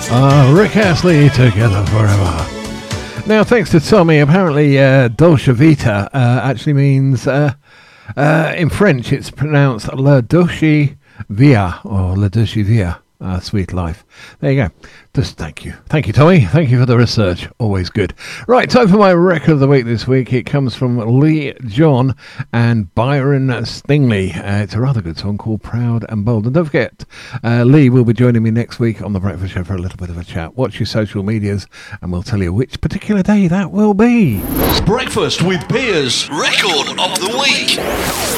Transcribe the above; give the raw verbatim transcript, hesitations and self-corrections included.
Uh, Rick Astley, Together Forever. Now, thanks to Tommy, apparently uh, Dolce Vita uh, actually means, uh, uh, in French, it's pronounced La Dolce Via, or La Dolce Via, uh, Sweet Life. There you go. Just thank you. Thank you, Tommy. Thank you for the research. Always good. Right, time for my record of the week this week. It comes from Lee John and Byron Stingley. Uh, it's a rather good song called Proud and Bold. And don't forget, uh, Lee will be joining me next week on The Breakfast Show for a little bit of a chat. Watch your social medias and we'll tell you which particular day that will be. Breakfast with Piers, record of the week.